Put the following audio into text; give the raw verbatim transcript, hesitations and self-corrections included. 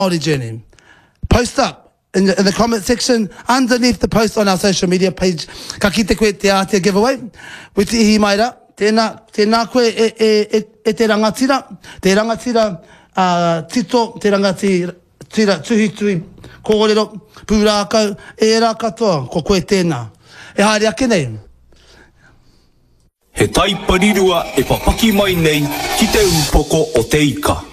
journey. Post up in the, in the comment section underneath the post on our social media page. Ka kite koe te ātea giveaway. Witi ihi mai ra. Tēnā, tēnā koe e, e, e, e te rangatira. Te rangatira uh, tito, te rangatira tira, tuhi tui, kōrero, pūrākau, e rā katoa, ko koe tēnā. E haere ake nei. He taiparirua e papaki mai nei ki te upoko o te ika.